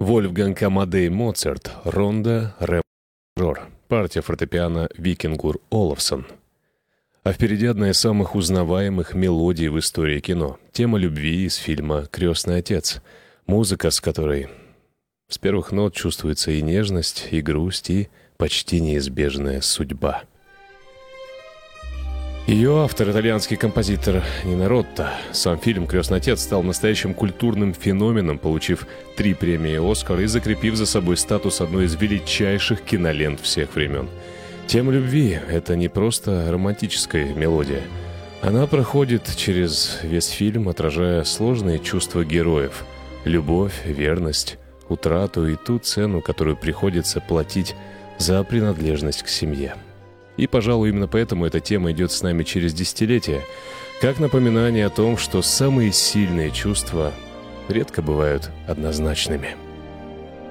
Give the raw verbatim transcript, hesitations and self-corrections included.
Вольфганг Амадей Моцарт, ронда ре мажор, партия фортепиано Викингур Олафсон. А впереди одна из самых узнаваемых мелодий в истории кино. Тема любви из фильма «Крестный отец». Музыка, с которой с первых нот чувствуется и нежность, и грусть, и почти неизбежная судьба. Ее автор — итальянский композитор Нино Ротта. Сам фильм «Крестный отец» стал настоящим культурным феноменом, получив три премии «Оскар» и закрепив за собой статус одной из величайших кинолент всех времен. Тема любви — это не просто романтическая мелодия. Она проходит через весь фильм, отражая сложные чувства героев — любовь, верность, утрату и ту цену, которую приходится платить за принадлежность к семье. И, пожалуй, именно поэтому эта тема идет с нами через десятилетия, как напоминание о том, что самые сильные чувства редко бывают однозначными.